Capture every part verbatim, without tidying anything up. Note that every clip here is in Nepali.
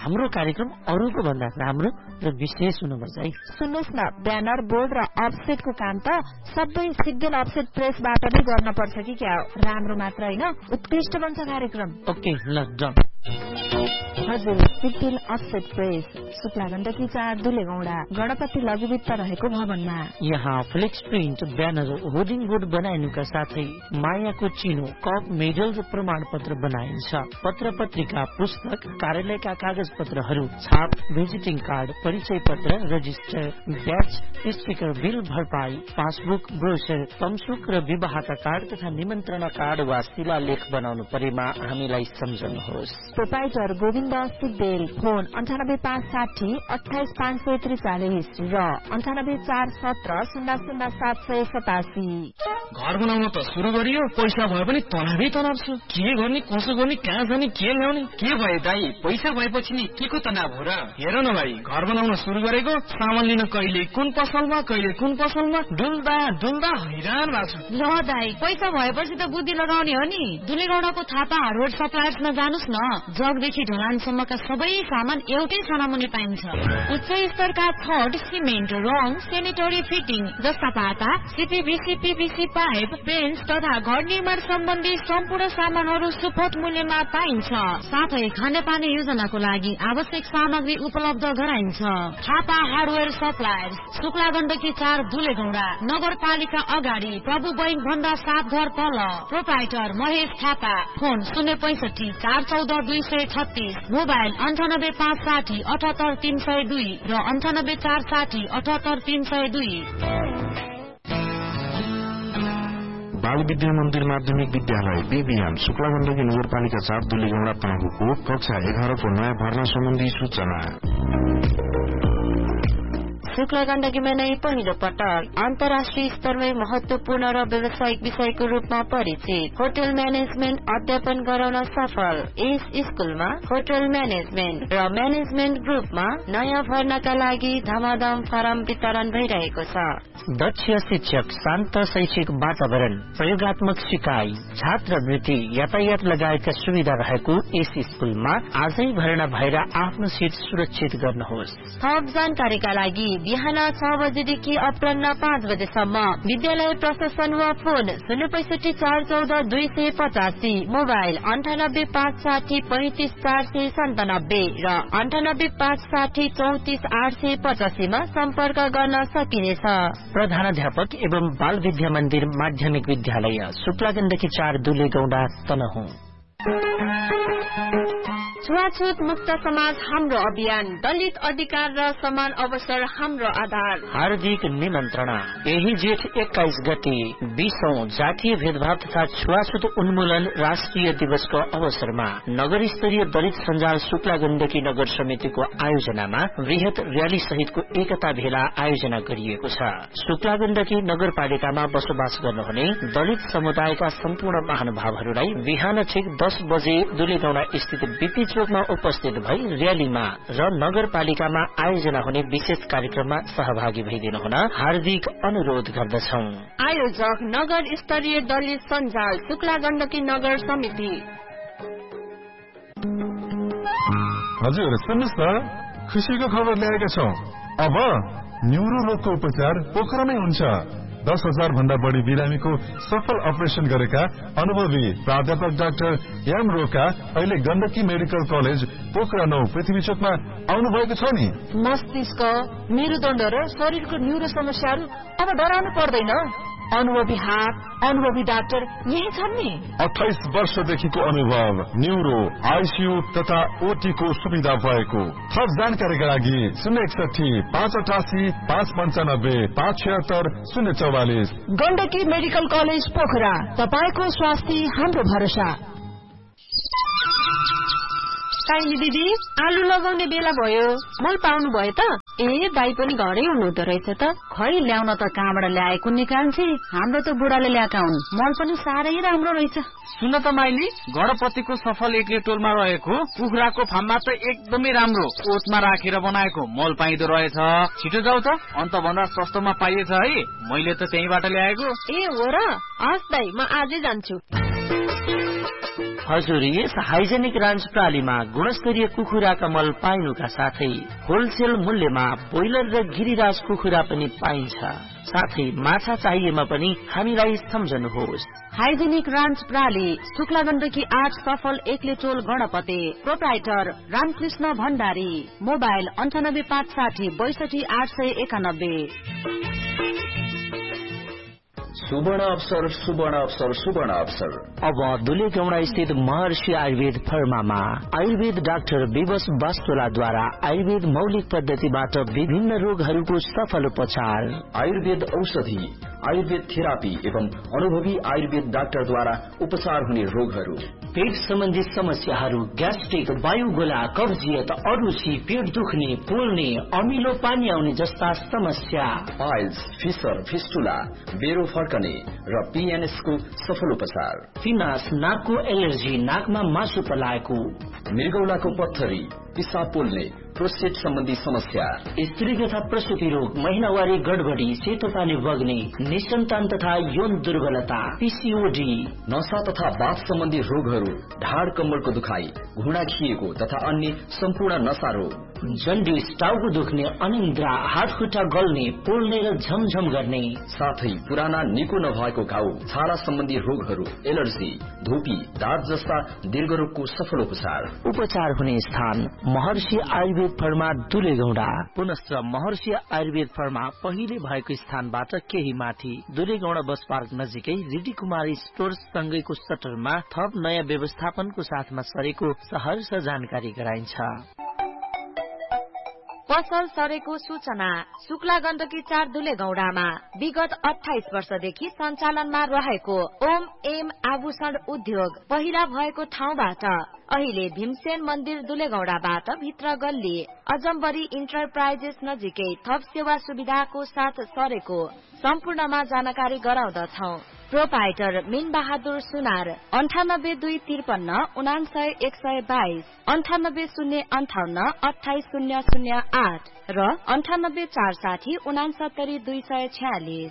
हाम्रो कार्यक्रम अरूको भन्दा राम्रो र विशेष हुनुपर्छ है। सुन्नुहोस् न, ब्यानर, बोर्ड र अफसेटको काम त सबै सिग्देल अफसेट प्रेसबाट नै गर्न पर्छ कि क्या? राम्रो मात्र होइन, उत्कृष्ट बन्छ कार्यक्रम। ओके ल डन। हजुर, सिग्देल अफसेट प्रेस, शुक्ला गण्डकी चार, दुलेगौडा, गणपति लघुवित्त रहेको भवनमा। यहाँ flex print, banner, hoarding board बनाइनुका साथै मायाको चिनो, कप, मेडल र प्रमाण पत्र बनाइन्छ। पत्र पत्रिका, पुस्तक, कार्यालयका कागज पत्रहरू, छाप, भिजिटिङ कार्ड, परिचय पत्र, रजिस्टर, ब्याच, स्टिकर, बिल भरपाई, पासबुक, ब्रोचर, तमसुक र विवाहका कार्ड तथा निमन्त्रणा कार्ड वा शिलालेख बनाउनु परेमा हामीलाई सम्झनुहोस्। प्रोपाइटर गोविन्द सिग्देल, फोन अन्ठानब्बे पाँच साठी अठाइस पाँच सय त्रिचालिस र अन्ठानब्बे चार सत्र शून्य शून्य सात सय सतासी। घर बनाउन त सुरु गरियो, पैसा भए पनि तनावै तनाव छ। के गर्ने, कसो गर्ने, कहाँ जाने, के ल्याउने? के भयो दाई, पैसा भएपछि नि के को तनाव हो र? हेर न भाइ, घर बनाउन सुरु गरेको, सामान लिन कहिले कुन पसलमा कहिले कुन पसलमा डुल्दा डुल्दा हैरान भएको छु। ल दाई, पैसा भएपछि त बुद्धि लगाउने हो नि। दुलेगौडाको थापा हार्डवेयर सप्लायर्समा जानुस् न। जगदेखि ढलानसम्मका सबै सामान एउटै छानामुनि पाइन्छ। उच्च स्तरका छड, सिमेन्ट, रङ, सेनिटरी फिटिङ जस्ता पाता, सिपिभिसी, पिभिसी पाइप, पेन्ट तथा घर निर्माण सम्बन्धी सम्पूर्ण सामानहरू सुपथ मूल्यमा पाइन्छ। साथै खानेपानी योजनाको लागि आवश्यक सामग्री उपलब्ध गराइन्छ। थापा हार्डवेयर सप्लायर्स, शुक्ला गण्डकी चार, दुलेगौडा, नगरपालिका अगाडि, प्रभु बैंक भन्दा सात घर तल। प्रोपाइटर महेश थापा, फोन शून्य पैसठी चार चौध दुई सय छत्तीस, मोबाइल अन्ठानब्बे पाँच साठी अठहत्तर तीन सय दुई र अन्ठानब्बे चार साठी अठहत्तर तीन सय दुई। बाल विद्या मन्दिर माध्यमिक विद्यालय बीबीएम, शुक्ला गण्डकी नगरपालिका चार, दुलेगौडा तनहुको कक्षा एघारको नयाँ भर्ना सम्बन्धी सूचना। शुक्ला गण्डकीमा नै पहिलो पटक अन्तर्राष्ट्रिय स्तरमै महत्वपूर्ण र व्यावसायिक विषयको रूपमा परिचित होटल म्यानेजमेन्ट अध्यापन गराउन सफल। यस स्कुलमा होटल म्यानेजमेन्ट र म्यानेजमेन्ट ग्रुपमा नयाँ भर्नाका लागि धमाधम फर्म वितरण भइरहेको छ। दक्ष शिक्षक, शान्त शैक्षिक वातावरण, प्रयोगात्मक सिकाइ, छात्रवृत्ति, यातायात लगायतका सुविधा रहेको यस स्कुलमा आजै भर्ना भएर आफ्नो सिट सुरक्षित गर्नुहोस्। थप जानकारीका लागि बिहान छ बजेदेखि अपराह्न पाँच बजेसम्म विद्यालय प्रशासन वा फोन शून्य पैसठी चार चौध दुई सय पचासी, मोबाइल अन्ठानब्बे पाँच साठी पैंतिस चार सय सन्तानब्बे र अन्ठानब्बे पाँच साठी चौतिस आठ सय पचासीमा सम्पर्क गर्न सकिनेछ। प्रधानाध्यापक एवं बाल विद्या मन्दिर माध्यमिक विद्यालय, शुक्ला गण्डकी चार, दुलेगौडा तनहुँ। छुवाछुत मुक्त समाज हाम्रो अभियान, दलित अधिकार र समान अवसर हाम्रो आधार। हार्दिक निमन्त्रणा। यही जेठ एक्काइस गते बीसौं जातीय भेदभाव तथा छुवाछुत उन्मूलन राष्ट्रिय दिवसको अवसरमा नगर स्तरीय दलित सञ्जाल शुक्ला गण्डकी नगर समितिको आयोजनामा वृहत रयाली सहितको एकता भेला आयोजना गरिएको छ। शुक्ला गण्डकी नगरपालिकामा बसोबास गर्नुहुने दलित समुदायका सम्पूर्ण महानुभावहरूलाई बिहान ठिक दस बजे दुलेगौडा स्थित बीपी चोकमा उपस्थित भई रयालीमा र नगरपालिकामा आयोजना हुने विशेष कार्यक्रममा सहभागी भइदिनु हुन हार्दिक अनुरोध गर्दछौ। आयोजक नगर स्तरीय दलित सञ्जाल शुक्ला गण्डकी नगर समिति। हजुर सुन्नुहोस् न, खुसीको खबर ल्याएका छौं। अब न्युरो रोगको उपचार पोखरामै हुन्छ। दस हजार भन्दा बढी बिरामीको सफल अपरेशन गरेका अनुभवी प्राध्यापक डाक्टर एम रोका अहिले गण्डकी मेडिकल कलेज पोखरा नौ पृथ्वी चोकमा आउनु भएको छ नि। मस्तिष्क, मेरुदण्ड र शरीरको न्युरो समस्याहरू अब डराउनु पर्दैन। अनुभवी हात, अनुभवी डाक्टर यही छन् नि। अठाइस वर्षदेखिको अनुभव, न्युरो, आइसियू तथा ओटीको सुविधा भएको। थप जानकारीका लागि शून्य एकसठी पाँच अठासी पाँच पञ्चानब्बे पाँच छिहत्तर शून्य चौवालिस। गण्डकी मेडिकल कलेज पोखरा, तपाईको स्वास्थ्य हाम्रो भरोसा। काइली दिदी, आलु लगाउने बेला भयो, मल पाउनु भयो त? ए दाई पनि घरै हुनुहुँदो रहेछ त। खै ल्याउन त कहाँबाट ल्याएको निकाल्छे, हाम्रो त बुढाले ल्याएका हुन्। मल पनि साह्रै राम्रो रहेछ। सुन त माइली, गणपतिको सफल एक्ले टोलमा रहेको कुखुराको फार्ममा त एकदमै राम्रो ओतमा राखेर बनाएको मल पाइदो रहेछ। छिटो जाऊ त, अन्त भन्दा सस्तोमा पाइएछ है। मैले त त्यहीबाट ल्याएको। ए हो र? हस् दाई, म आजै जान्छु। हजुर, यस हाइजेनिक रान्च प्रणालीमा गुणस्तरीय कुखुराका मल पाइनुका साथै होलसेल मूल्यमा ब्रोइलर र गिरिराज कुखुरा पनि पाइन्छ। साथै माछा चाहिएमा पनि हामीलाई सम्झनुहोस्। हाइजेनिक रान्च प्रणाली, शुक्ला गण्डकी आठ सफल एकले टोल गणपते। प्रोप्राइटर रामकृष्ण भण्डारी। मोबाइल अन्ठानब्बे पाँच साठी बैसठी आठ सय एकानब्बे। सुवर्ण अवसर, सुवर्ण अवसर, सुवर्ण अवसर। अब दुलेगौडा स्थित महर्षि आयुर्वेद फर्मामा आयुर्वेद डाक्टर विवश वास्तोलाद्वारा आयुर्वेद मौलिक पद्धतिबाट विभिन्न रोगहरूको सफल उपचार। आयुर्वेद औषधि, आयुर्वेद थेरापी एवं अनुभवी आयुर्वेद डाक्टरद्वारा उपचार हुने रोगहरू, पेट सम्बन्धी समस्याहरू, ग्यास्ट्रिक, वायुगोला, कब्जियत, अरुचि, पेट दुख्ने, पोल्ने, अमिलो पानी आउने जस्ता समस्या, पाइल्स, फिसर, फिस्टुला, बेरो फर्कने र पीएनएस को सफल उपचार, फिनास, नाकको एलर्जी, नाकमा मासु पलाएको, मृगौलाको पत्थरी, पिसाब पोल्ने, प्रोस्टेट सम्बन्धी समस्या, स्त्री तथा प्रसूति रोग, महिनावारी गडबडी, सेतो पानी बग्ने, निसन्तान तथा यौन दुर्बलता, पीसीओडी, नशा तथा वात सम्बन्धी रोगहरू, ढाड कम्मरको दुखाइ, घुँडा खिएको तथा अन्य सम्पूर्ण नशा रोग, जन्डिस, टाउको दुख्ने, अनिन्द्रा, हात खुट्टा गल्ने, पोल्ने र झमझम गर्ने, साथै पुराना निको नभएको घाउ, छाला सम्बन्धी रोगहरू, एलर्जी, धुपी, दाँत जस्ता दीर्घरोगको सफल उपचार। उपचार हुने स्थान महर्षि आयुर्वेद फर्मा दुलेगौडा। पुनश्च महर्षि आयुर्वेद फर्मा पहिले भएको स्थानबाट केही माथि दुलेगौडा बस पार्क नजिकै रिडी कुमारी स्टोर सँगैको सटरमा थप नयाँ व्यवस्थापनको साथमा सरेको सहर्ष जानकारी गराइन्छ। पसल सरेको सूचना। शुक्ला गण्डकी चार दुलेगौडामा विगत अठाइस वर्षदेखि सञ्चालनमा रहेको ओम एम आभूषण उद्योग पहिला भएको ठाउँबाट अहिले भीमसेन मन्दिर दुलेगौडाबाट भित्र गल्ली अजम्बरी इन्टरप्राइजेस नजिकै थप सेवा सुविधाको साथ सरेको सम्पूर्णमा जानकारी गराउँदछौ। प्रोपाइटर मीन बहादुर सुनार अन्ठानब्बे दुई त्रिपन्न उनासय एक सय बाइस अन्ठानब्बे शून्य अन्ठाउन्न अठाइस शून्य शून्य आठ र अन्ठानब्बे चार साठी उनासत्तरी दुई सय छ्यालिस।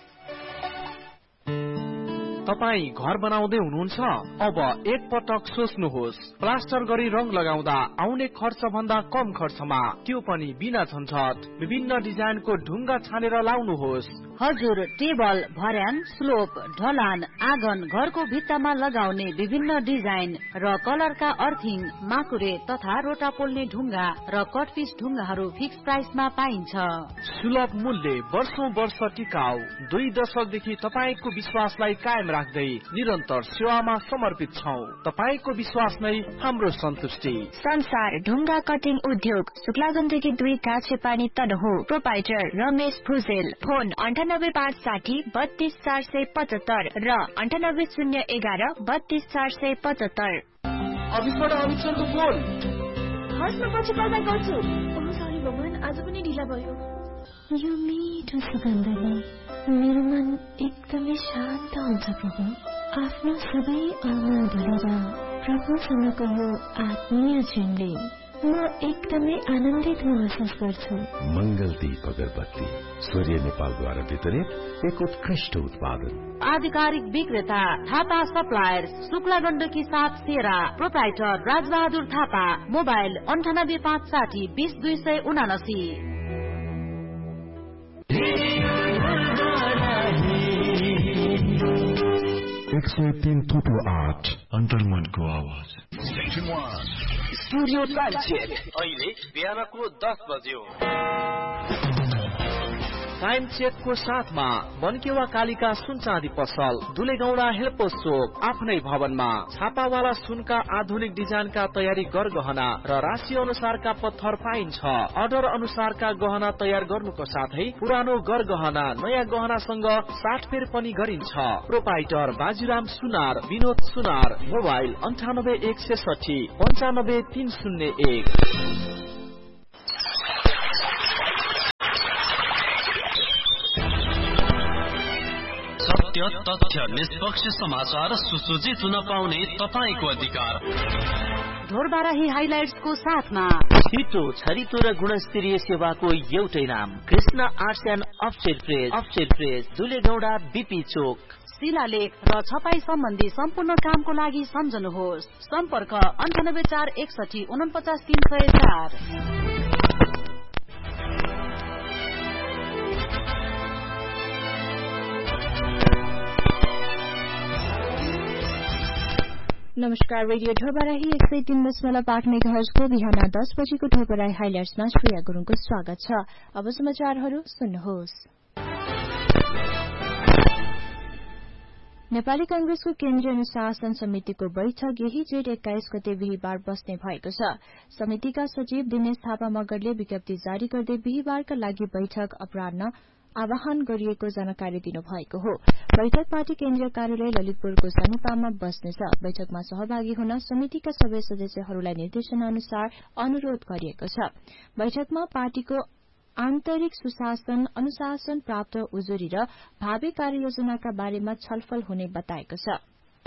तपाई घर बनाउँदै हुनुहुन्छ? अब एक पटक सोच्नुहोस्, प्लास्टर गरी रंग लगाउँदा आउने खर्च भन्दा कम खर्चमा, त्यो पनि बिना झन्झट, विभिन्न डिजाइनको ढुङ्गा छानेर लाउनुहोस्। हजुर, टेबल, भर्याङ, स्लोप, ढलान, आँगन, घरको भित्तामा लगाउने विभिन्न डिजाइन र कलरका अर्थिङ, माकुरे तथा रोटा पोल्ने ढुङ्गा र कटपिस ढुङ्गाहरू फिक्स प्राइसमा पाइन्छ। सुलभ मूल्य, वर्षौं वर्ष टिकाउ, दुई दशकदेखि तपाईको विश्वासलाई कायम राख्दै निरन्तर सेवामा समर्पित छौं। तपाईको विश्वास नै हाम्रो सन्तुष्टि। संसार ढुङ्गा कटिङ उद्योग, शुक्ला गण्डकी दुई काछे पानी तनहु। प्रोपाइटर रमेश भुजेल। फोन अन्ठानब्बे पाँच साठी बत्तीस चार सय पचहत्तर र अन्ठानब्बे शून्य एघार बत्तीस चार सय पचहत्तर। अफिसबाट अमितसरको फोन। हस्, म पछि कल गर्छु। ओह सरी भगवान, आज पनि ढिला भयो। यो मिठो सुगन्धले मेरो मन एकदमै शान्त हुन्छ प्रभु। आफ्नो सबै अमल भरेर प्रभुसँगको यो आत्मीय जीवनले म एकदमै आनन्दित महसुस गर्छु। मंगल दीप अगरबत्ती सूर्य नेपालद्वारा वितरित एक उत्कृष्ट उत्पादन। आधिकारिक विक्रेता थापा सप्लायर्स, शुक्ला गण्डकी सात सेरा। प्रोप्राइटर राजबहादुर थापा। मोबाइल अन्ठानब्बे पाँच साठी बीस दुई सय उनासी। एक सय तीन थुप्रो आठ अन्तर्मनको आवाज। स्टुडियो टाइम चेक अहिले बिहानको दस बज्यो। टाइम चेकको साथमा बनकेवा कालिका सुन चाँदी पसल, दुलेगौडा हेल्पोस चोक, आफ्नै भवनमा छापावाला सुनका आधुनिक डिजाइनका तयारी गरगहना र राशि अनुसारका पत्थर पाइन्छ। अर्डर अनुसारका गहना तयार गर्नुको साथै पुरानो गरगहना नयाँ गहनासँग साटफेर पनि गरिन्छ। प्रोपाइटर बाजुराम सुनार, विनोद सुनार। मोबाइल अन्ठानब्बे एक सैसठी पञ्चानब्बे तीन शून्य एक। सत्य, तथ्य, निष्पक्ष समाचार सुसज्जित हुन पाउने तपाईको अधिकार। ढोरबाराही हाइलाइट्सको साथमा छिटो छरितो र गुणस्तरीय सेवाको एउटै नाम Krishna arts and upstate press upstate press दुलेगौडा BP चोक। शिलालेख र छपाई सम्बन्धी सम्पूर्ण कामको लागि सम्झनुहोस्। सम्पर्क अन्ठानब्बे चार एकसठी उनपचास तीन सय चार। नमस्कार, रेडियो ढोरबाराही एक सय तीन दशमलव आठ मेगाहर्जको बिहान दस बजेको ढोरबाराही हाइलाइट्समा श्रेया गुरुङको स्वागत छ। अब समाचारहरू सुन्नुहोस्। नेपाली कांग्रेसको केन्द्रीय अनुशासन समितिको बैठक यही जेठ एक्काइस गते बिहीबार बस्ने भएको छ। समितिका सचिव दिनेश थापा मगरले विज्ञप्ति जारी गर्दै बिहीबारका लागि बैठक अपराह्न आह्वान गरिएको जानकारी दिनुभएको हो। बैठक पार्टी केन्द्रीय कार्यालय ललितपुरको सनुपामा बस्नेछ। बैठकमा सहभागी हुन समितिका सबै सदस्यहरूलाई निर्देशन अनुसार अनुरोध गरिएको छ। बैठकमा पार्टीको आन्तरिक सुशासन, अनुशासन प्राप्त उजुरी र भावी कार्ययोजनाका बारेमा छलफल हुने बताएको छ।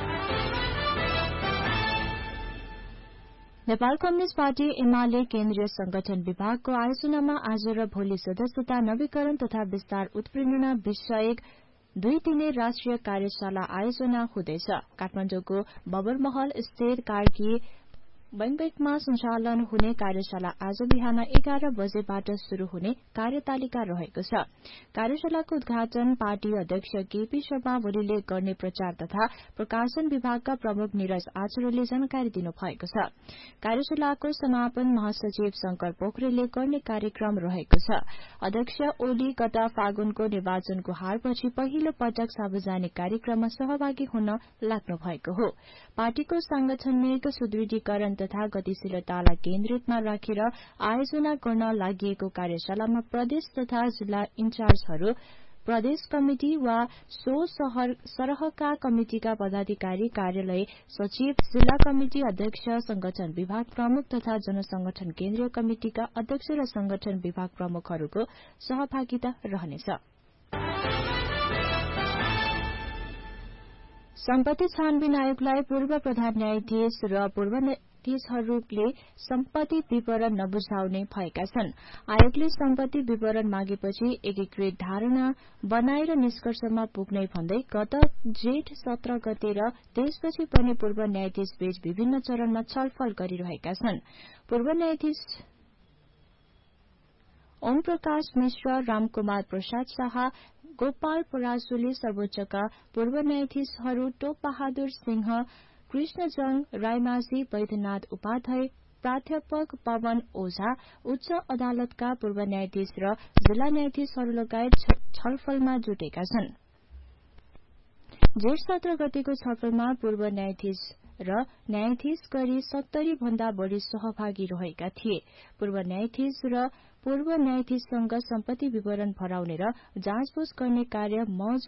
नेपाल कम्युनिष्ट पार्टी एमाले केन्द्रीय संगठन विभागको आयोजनामा आज र भोलि सदस्यता नवीकरण तथा विस्तार उत्प्रेरणा विषयक दुई दिने राष्ट्रिय कार्यशाला आयोजना हुँदैछ। काठमाडौँको बबरमहल स्थित कार्की बैंकमा सञ्चालन हुने कार्यशाला आज बिहान एघार बजेबाट शुरू हुने कार्यतालिका रहेको छ। कार्यशालाको उद्घाटन पार्टी अध्यक्ष केपी शर्मा ओलीले गर्ने प्रचार तथा प्रकाशन विभागका प्रमुख निरज आचार्यले जानकारी दिनुभएको छ। कार्यशालाको समापन महासचिव शंकर पोखरेलले गर्ने कार्यक्रम रहेको छ। अध्यक्ष ओली गत फागुनको निर्वाचनको हारपछि पहिलो पटक सार्वजनिक कार्यक्रममा सहभागी हुन लाग्नु भएको हो। पार्टीको सांगठनिक सुदृढीकरण तथा गतिशीलतालाई केन्द्रितमा राखेर आयोजना गर्न लागि कार्यशालामा प्रदेश तथा जिल्ला इन्चार्जहरू, प्रदेश कमिटि वा सो सरहका कमिटिका पदाधिकारी, कार्यालय सचिव, जिल्ला कमिटि अध्यक्ष, संगठन विभाग प्रमुख तथा जनसंगठन केन्द्रीय कमिटिका अध्यक्ष र संगठन विभाग प्रमुखहरूको सहभागिता रहनेछ। सम्पत्ति छानबिन आयोगलाई पूर्व प्रधान न्यायाधीश र पूर्व न्यायाधीशहरूले सम्पत्ति विवरण नबुझाउने भएका छन्। आयोगले सम्पत्ति विवरण मागेपछि एकीकृत धारणा बनाएर निष्कर्षमा पुग्ने भन्दै गत जेठ सत्र गते र त्यसपछि पनि पूर्व न्यायाधीश बीच विभिन्न चरणमा छलफल गरिरहेका छन्। पूर्व न्यायाधीश ओम प्रकाश मिश्र, रामकुमार प्रसाद शाह, गोपाल पराजुले, सर्वोच्चका पूर्व न्यायाधीशहरू टोप बहादुर सिंह, कृष्णजंग रायमाझी, वैद्यनाथ उपाध्याय, प्राध्यापक पवन ओझा, उच्च अदालतका पूर्व न्यायाधीश र जिल्ला न्यायाधीशहरू लगायत छलफलमा जुटेका छन्। जेठ सत्र गतेको छलफलमा पूर्व न्यायाधीश र न्यायाधीश गरी सत्तरी भन्दा बढ़ी सहभागी रहेका थिए। पूर्व न्यायाधीश र पूर्व न्यायाधीशसँग सम्पत्ति विवरण भराउने र जाँचबुझ गर्ने कार्य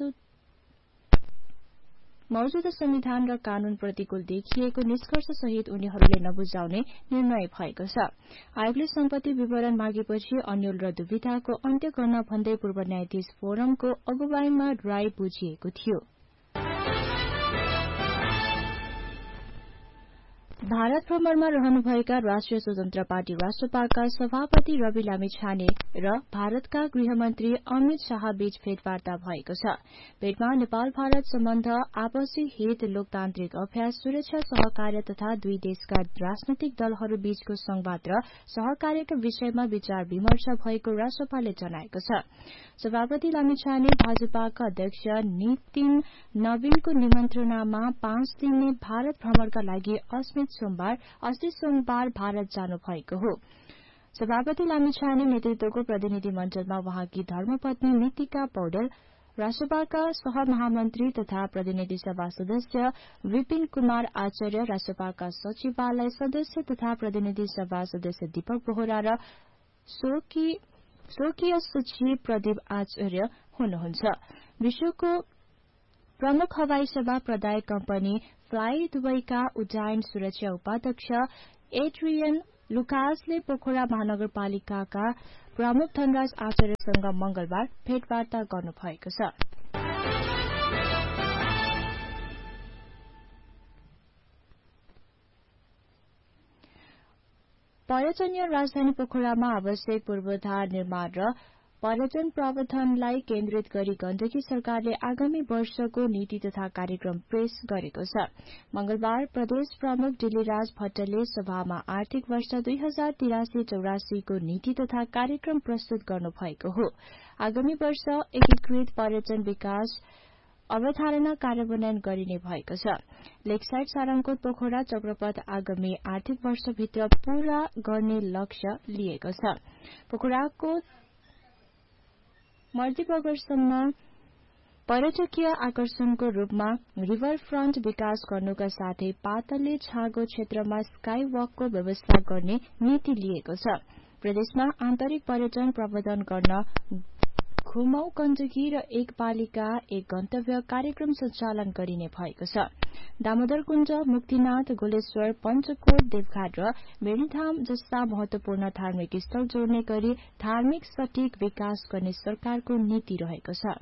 मौजूदा संविधान र कानून प्रतिकूल देखिएको निष्कर्ष सहित उनीहरूले नबुझाउने निर्णय भएको छ। आयोगले सम्पत्ति विवरण मागेपछि अन्यल र दुविधाको अन्त्य गर्न भन्दै पूर्व न्यायाधीश फोरमको अगुवाईमा राय बुझिएको थियो। भारत भ्रमणमा रहनुभएका राष्ट्रिय स्वतन्त्र पार्टी राष्ट्रपाका सभापति रवि लामिछाने र भारतका गृहमन्त्री अमित शाह बीच भेटवार्ता भएको छ। भेटमा नेपाल भारत सम्बन्ध, आपसी हित, लोकतान्त्रिक अभ्यास, सुरक्षा, सहकार्य तथा दुई देशका राजनैतिक दलहरू बीचको संवाद र सहकार्यका विषयमा विचार विमर्श भएको राष्ट्रपाले जनाएको छ। सभापति लामिछाने भाजपाका अध्यक्ष नितिन नवीनको निमन्त्रणामा पाँच दिने भारत भ्रमणका लागि अस्मित सोमबार अस्ति सोमबार भारत जानु भएको हो। सभापति लामिछाने नेतृत्वको प्रतिनिधि मण्डलमा वहाँकी धर्मपत्नी नितिका पौडेल, राष्ट्रपाका सहमहामन्त्री तथा प्रतिनिधि सभा सदस्य विपिन कुमार आचार्य, राष्ट्रपाका सचिवालय सदस्य तथा प्रतिनिधि सभा सदस्य दीपक बोहरा र स्वकीय सचिव प्रदीप आचार्य हुनुहुन्छ। विश्वको प्रमुख हवाई सेवा प्रदायक कम्पनी फ्लाई दुबईका उड्डयन सुरक्षा उपाध्यक्ष एड्रियन लुकासले पोखरा महानगरपालिकाका प्रमुख धनराज आचार्यसँग मंगलबार भेटवार्ता गर्नुभएको छ। पर्यटनीय राजधानी पोखरामा आवश्यक पूर्वाधार निर्माण र पर्यटन प्रवर्धनलाई केन्द्रित गरी गण्डकी सरकारले आगामी वर्षको नीति तथा कार्यक्रम पेश गरेको छ। मंगलबार प्रदेश प्रमुख डिलीराज भट्टले सभामा आर्थिक वर्ष दुई हजार तिरासी चौरासीको नीति तथा कार्यक्रम प्रस्तुत गर्नुभएको हो। आगामी वर्ष एकीकृत पर्यटन विकास अवधारणा कार्यान्वयन गरिने भएको छ। लेकसाइड सारङकोट पोखरा चक्रपथ आगामी आर्थिक वर्षभित्र पूरा गर्ने लक्ष्य लिएको छ। पोखराको मर्दीबगरसम्म पर्यटकीय आकर्षणको रूपमा रिभर फ्रन्ट विकास गर्नुका साथै पातले छाँगो क्षेत्रमा स्काई वकको व्यवस्था गर्ने नीति लिएको छ। प्रदेशमा आन्तरिक पर्यटन प्रवर्धन गर्न घुमाउ गण्डकी र एक पालिका एक गन्तव्य कार्यक्रम सञ्चालन गरिने भएको छ। दामोदर कुण्ड, मुक्तिनाथ, गोलेश्वर, पञ्चकोट, देवघाट र मेरीधाम जस्ता महत्वपूर्ण धार्मिक स्थल जोड्ने गरी धार्मिक सटीक विकास गर्ने सरकारको नीति रहेको छ।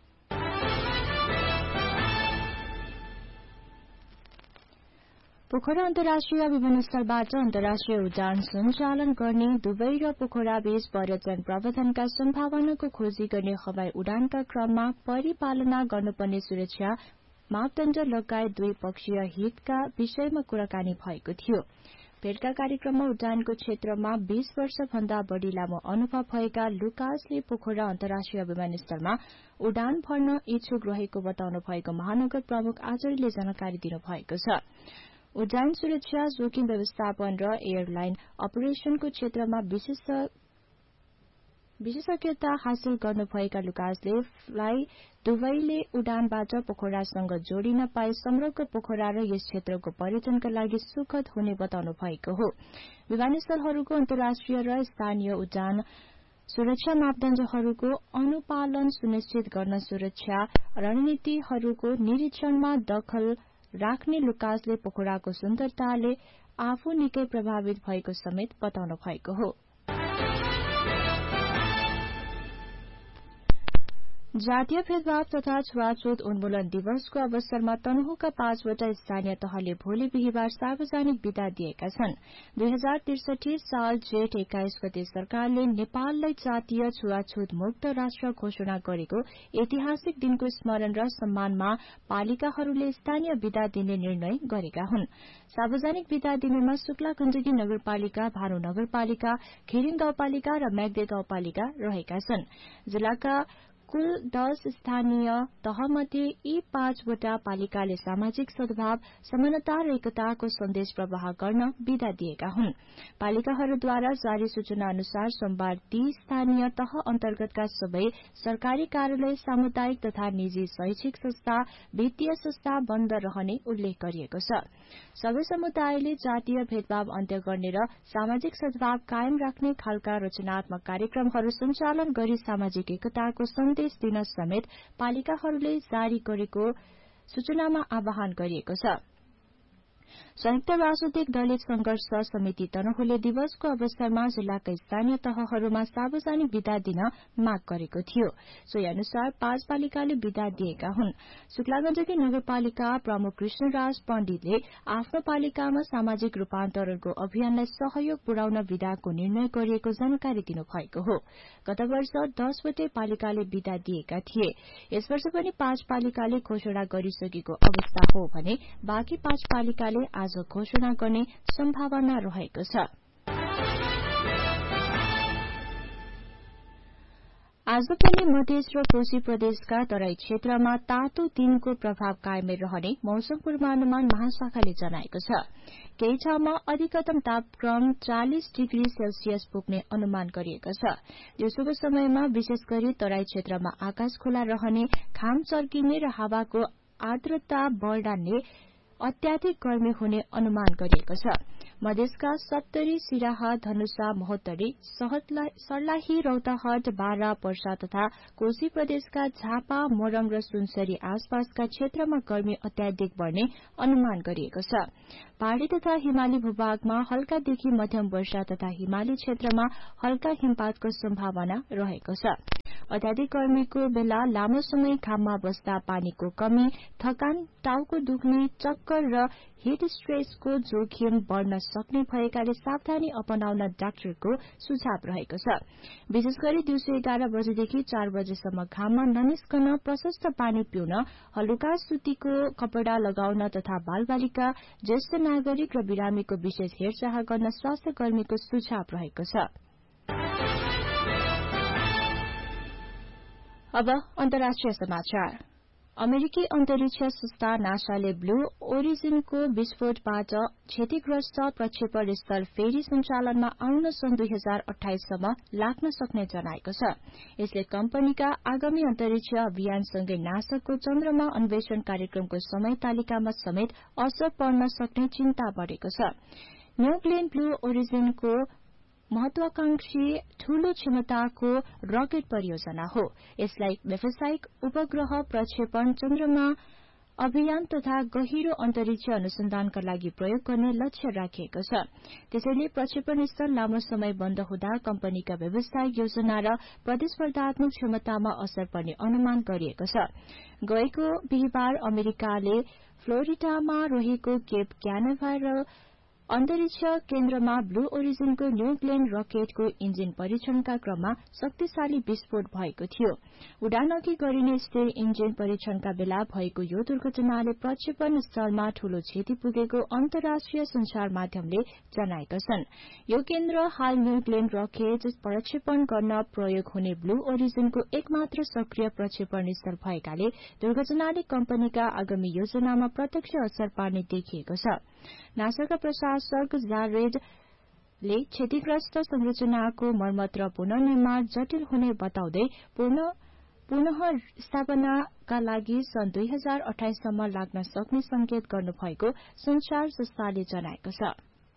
पोखरा अन्तर्राष्ट्रिय विमानस्थलबाट अन्तर्राष्ट्रिय उडान सञ्चालन गर्ने दुबई र पोखरा बीच पर्यटन प्रवर्धनका सम्भावनाको खोजी गर्ने हवाई उडानका क्रममा परिपालना गर्नुपर्ने सुरक्षा मापदण्ड लगायत दुई पक्षीय हितका विषयमा कुराकानी भएको थियो। भेटका कार्यक्रममा उडानको क्षेत्रमा बीस वर्ष भन्दा बढ़ी लामो अनुभव भएका लुकासले पोखरा अन्तर्राष्ट्रिय विमानस्थलमा उडान भर्न इच्छुक रहेको बताउनु भएको महानगर प्रमुख आचार्यले जानकारी दिनुभएको छ। उडान सुरक्षा, जोखिम व्यवस्थापन र एयरलाइन अपरेशनको क्षेत्रमा विशेषज्ञता हासिल गर्नुभएका लुकासले फ्लाई दुबईले उडानबाट पोखरासँग जोडिन पाए समग्र पोखरा र यस क्षेत्रको पर्यटनका लागि सुखद हुने बताउनु भएको हो। विमानस्थलहरूको अन्तर्राष्ट्रिय र स्थानीय उडान सुरक्षा मापदण्डहरूको अनुपालन सुनिश्चित गर्न सुरक्षा रणनीतिहरूको निरीक्षणमा दखल राख्ने लुकासले पोखराको सुन्दरताले आफू निकै प्रभावित भएको समेत बताउनु भएको हो। जातीय भेदभाव तथा छुवाछुत उन्मूलन दिवसको अवसरमा तनहुका पाँचवटा स्थानीय तहले भोलि बिहिबार सार्वजनिक विदा दिएका छन्। दुई हजार त्रिसठी साल जेठ एक्काइस गते सरकारले नेपाललाई जातीय छुवाछुत मुक्त राष्ट्र घोषणा गरेको ऐतिहासिक दिनको स्मरण र सम्मानमा पालिकाहरूले स्थानीय विदा दिने निर्णय गरेका हुन्। सार्वजनिक विदा दिनेमा शुक्ला गण्डकी नगरपालिका, भानु नगरपालिका, खिरिङ गाउँपालिका र म्याग्दे गाउँपालिका रहेका छन्। जिल्लाका कुल दस स्थानीय तहमध्ये यी पाँचवटा पालिकाले सामाजिक सद्भाव, समानता र एकताको सन्देश प्रवाह गर्न विदा दिएका हुन्। पालिकाहरूद्वारा जारी सूचना अनुसार सोमबार ती स्थानीय तह अन्तर्गतका सबै सरकारी कार्यालय, सामुदायिक तथा निजी शैक्षिक संस्था, वित्तीय संस्था बन्द रहने उल्लेख गरिएको छ। सबै समुदायले जातीय भेदभाव अन्त्य गर्ने र सामाजिक सद्भाव कायम राख्ने खालका रचनात्मक कार्यक्रमहरू सञ्चालन गरी सामाजिक एकताको सन्देश दिन समेत पालिकाहरूले जारी गरेको सूचनामा आह्वान गरिएको छ। संयुक्त राजनैतिक दलित संघर्ष समिति तनहुले दिवसको अवसरमा जिल्लाका स्थानीय तहहरूमा सार्वजनिक विदा दिन माग गरेको थियो। सोही अनुसार पाँच पालिकाले विदा दिएका हुन्। शुक्लागण्डकी नगरपालिका प्रमुख कृष्णराज पण्डितले आफ्नो पालिकामा सामाजिक रूपान्तरणको अभियानलाई सहयोग पुर्याउन विदाको निर्णय गरिएको जानकारी दिनुभएको हो। गत वर्ष दसवटै पालिकाले विदा दिएका थिए। यस वर्ष पनि पाँच पालिकाले घोषणा गरिसकेको अवस्था हो भने बाँकी पाँच पालिकाले आज घोषणा गर्ने सम्भावना रहेको छ। आज पनि मधेस र कोशी प्रदेशका तराई क्षेत्रमा तातो दिनको प्रभाव कायमै रहने मौसम पूर्वानुमान महाशाखाले जनाएको छ। केही ठाउँमा अधिकतम तापक्रम चालिस डिग्री सेल्सियस पुग्ने अनुमान गरिएको छ। दिउँसोको समयमा विशेष गरी तराई क्षेत्रमा आकाश खुला रहने, घाम चर्किने र हावाको आर्द्रता बढ्ने अत्याधिक गर्मी हुने अनुमान गरिएको छ। मधेसका सप्तरी, सिराहा, धनुषा, महोत्तरी, सर्लाही, रौतहट, बारा, पर्सा तथा कोशी प्रदेशका झापा, मोरङ र सुनसरी आसपासका क्षेत्रमा गर्मी अत्याधिक बढ़ने अनुमान गरिएको छ। पहाड़ी तथा हिमाली भूभागमा हल्कादेखि मध्यम वर्षा तथा हिमाली क्षेत्रमा हल्का हिमपातको सम्भावना रहेको छ। अत्याधिक गर्मीको बेला लामो समय घाममा बस्दा पानीको कमी, थकान, टाउको दुख्ने, चक्कर र हिट स्ट्रेसको जोखिम बढ़न सक्ने भएकाले सावधानी अपनाउन डाक्टरको सुझाव रहेको छ। विशेष गरी दिउँसो एघार बजेदेखि चार बजेसम्म घाममा ननिस्कन, प्रशस्त पानी पिउन, हलुका सुतीको कपड़ा लगाउन तथा बालबालिका, ज्येष्ठ नागरिक र बिरामीको विशेष हेरचाह गर्न स्वास्थ्य कर्मीको सुझाव रहेको छ। अब अन्तर्राष्ट्रिय समाचार। अमेरिकी अन्तरिक्ष संस्था नासाले ब्लू ओरिजिनको विस्फोटबाट क्षतिग्रस्त प्रक्षेपण स्थल फेरि सञ्चालनमा आउन सन् दुई हजार अठाइससम्म लाग्न सक्ने जनाएको छ। यसले कम्पनीका आगामी अन्तरिक्ष अभियानसँगै नासाको चन्द्रमा अन्वेषण कार्यक्रमको समय तालिकामा समेत असर पर्न सक्ने चिन्ता बढ़ेको छ। न्यू ग्लेन ब्लू ओरिजिनको महत्वाकांक्षी ठूलो क्षमताको रकेट परियोजना हो। यसलाई व्यावसायिक उपग्रह प्रक्षेपण, चन्द्रमा अभियान तथा गहिरो अन्तरिक्ष अनुसन्धानका लागि प्रयोग गर्ने लक्ष्य राखिएको छ। त्यसैले प्रक्षेपण स्थल लामो समय बन्द हुँदा कम्पनीका व्यावसायिक योजना र प्रतिस्पर्धात्मक क्षमतामा असर पर्ने अनुमान गरिएको छ। गएको बिहिबार अमेरिकाले फ्लोरिडामा रहेको केप क्यानाभेरल अन्तरिक्ष केन्द्रमा ब्लू ओरिजिनको न्यू ग्लेन रकेटको इन्जिन परीक्षणका क्रममा शक्तिशाली विस्फोट भएको थियो। उडान अघि गरिने स्थिर इन्जिन परीक्षणका बेला भएको यो दुर्घटनाले प्रक्षेपण स्थलमा ठूलो क्षति पुगेको अन्तर्राष्ट्रिय संचार माध्यमले जनाएका छन्। यो केन्द्र हाल न्यू ग्लेन रकेट प्रक्षेपण गर्न प्रयोग हुने ब्लू ओरिजिनको एकमात्र सक्रिय प्रक्षेपण स्थल भएकाले दुर्घटनाले कम्पनीका आगामी योजनामा प्रत्यक्ष असर पार्ने देखिएको छ। नासाका प्रशासक जारेडले क्षतिग्रस्त संरचनाको मर्मत र पुनर्निर्माण जटिल हुने बताउँदै पुनः स्थापनाका लागि सन् दुई हजार अठाइससम्म लाग्न सक्ने संकेत गर्नुभएको संचार संस्थाले जनाएको छ।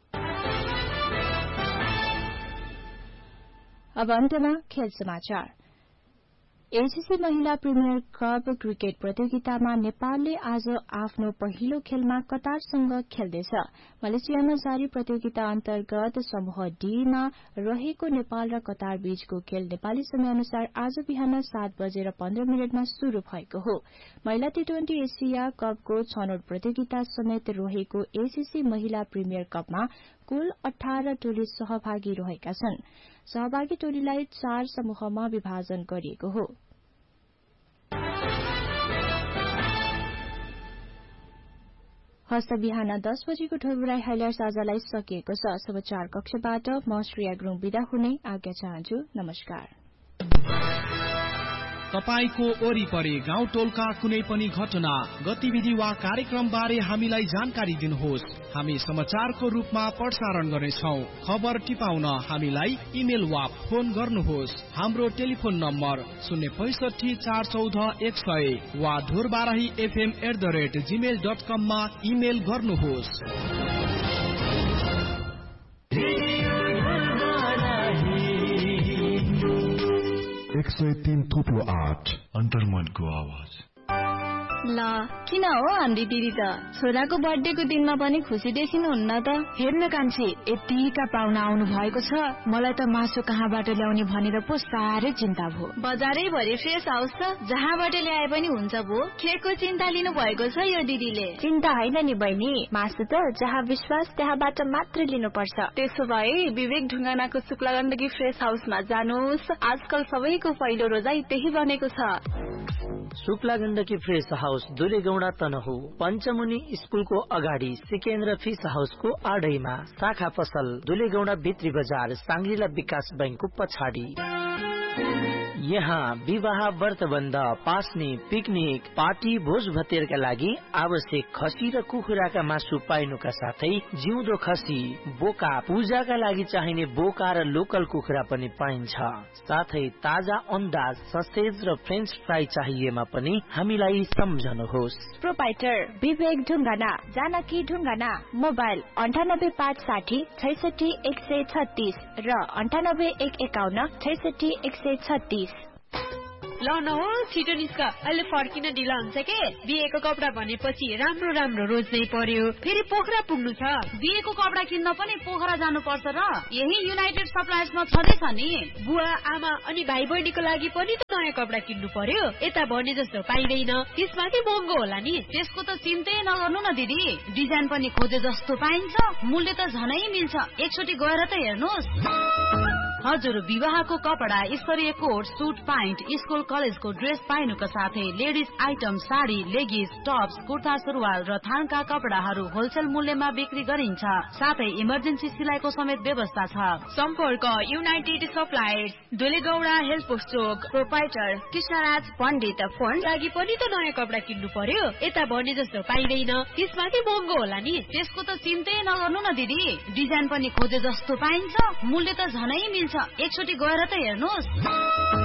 अब अन्तमा खेल समाचार। एसीसी महिला प्रिमियर कप क्रिकेट प्रतियोगितामा नेपालले आज आफ्नो पहिलो खेलमा कतारसँग खेल्दैछ। मलेसियामा जारी प्रतियोगिता अन्तर्गत समूह डीमा रहेको नेपाल र कतार बीचको खेल नेपाली समय अनुसार आज बिहान सात बजेर पन्ध्र मिनटमा शुरू भएको हो। महिला टी ट्वेन्टी एसिया कपको छनौट प्रतियोगिता समेत रहेको एसीसी महिला प्रिमियर कपमा कुल अठार टोली सहभागी रहेका छन्। सहभागी टोलीलाई चार समूहमा विभाजन गरिएको हो। हस्त बिहान दस बजेको ठोबराई हाइलाइट्स आजलाई सकिएको छ। समाचार कक्षबाट म श्रेया गुरुङ बिदा हुने आज्ञा चाहन्छु। नमस्कार। तपाईको वरिपरि गाउँ टोलका कुनै पनि घटना, गतिविधि वा कार्यक्रम बारे हामीलाई जानकारी दिनुहोस्। हामी समाचारको रूपमा प्रसारण गर्नेछौ। खबर टिपाउन हामीलाई इमेल वा फोन गर्नुहोस्। हाम्रो टेलिफोन नम्बर शून्य पैसठी चार चौध एक सय वा Dhorbarahi FM at the rate Gmail dot कममा इमेल गर्नुहोस्। एक सय तीन थुप्रो आठ अन्तर्मनको आवाज। ल किन हो हाम्री दिदी त छोराको बर्थडेको दिनमा पनि खुसी देखिनुहुन्न त? हेर्न कान्छी, यतिका पाहुना आउनु भएको छ, मलाई त मासु कहाँबाट ल्याउने भनेर पो साह्रै चिन्ता भयो। बजारै भरि फ्रेस हाउस छ, जहाँबाट ल्याए पनि हुन्छ भो। केको चिन्ता लिनु भएको छ यो दिदीले? चिन्ता होइन नि बहिनी, मासु त जहाँ विश्वास त्यहाँबाट मात्र लिनुपर्छ। त्यसो भए विवेक ढुङ्गानाको शुक्ला गण्डकी फ्रेस हाउसमा जानुहोस्। आजकल सबैको पहिलो रोजाई त्यही बनेको छ। शुक्ला गण्डकी फ्रेस हाउस दुलेगौडा तनहु पञ्चमुनि स्कुलको अगाडि सिकेन्द्र फिस हाउसको आडैमा, शाखा पसल दुलेगौडा भित्री बजार सांग्रिला विकास बैंकको पछाडि। यहाँ विवाह, व्रतबन्ध, पास्ने, पिकनिक, पार्टी, भोज भतेरका लागि आवश्यक खसी र कुखुराका मासु पाइनुका साथै जिउँदो खसी, बोका, पूजाका लागि चाहिने बोका र लोकल कुखुरा पनि पाइन्छ। साथै ताजा अन्डा, ससेज र फ्रेन्च फ्राई चाहिएमा पनि हामीलाई सम्झनुहोस्। प्रोपाइटर विवेक ढुङ्गाना, जानकी ढुङ्गाना। मोबाइल अन्ठानब्बे पाँच साठी छैसठी एक सय छत्तीस र अन्ठानब्बे एक एकाउन्न छैसठी एक सय छत्तीस। ल न हो छिटो निस्क, अहिले फर्किन ढिला हुन्छ के। बिहेको कपडा भनेपछि राम्रो राम्रो रोज्नै पर्यो, फेरि पोखरा पुग्नु छ। बिहेको कपडा किन्न पनि पोखरा जानु पर्छ र यही युनाइटेड सप्लायर्समा छँदैछ नि। बुवा आमा अनि भाइ बहिनीको लागि पनि त नयाँ कपडा किन्नु पर्यो, यता भने जस्तो पाइँदैन, त्यसमाथि महँगो होला नि। त्यसको त चिन्तै नगर्नु न दिदी, डिजाइन पनि खोजे जस्तो पाइन्छ, मूल्य त झनै मिल्छ। एकचोटि गएर त हेर्नुहोस्। हजुर, विवाहको कपडा, स्तरीय कोट, सुट प्यान्ट, स्कुल कलेजको ड्रेस पाइनुका साथै ladies item, sari, लेगिज, Tops, kurta सुरुवाल र थानका कपडाहरू होलसेल मूल्यमा बिक्री गरिन्छ। साथै इमर्जेन्सी सिलाइको समेत व्यवस्था छ। सम्पर्क युनाइटेड सप्लायर्स, दुलेगौडा हेल्थ पोस्ट चोक, प्रोपाइटर कृष्णराज पण्डित। फोन लागि पनि त नयाँ कपडा किन्नु पर्यो, यता भने जस्तो पाइँदैन, त्यसमाथि महँगो होला नि। त्यसको त चिन्तै नगर्नु न दिदी, डिजाइन पनि खोजे जस्तो पाइन्छ, मूल्य त झनै मिल्छ। एकचोटि गएर त हेर्नुहोस्।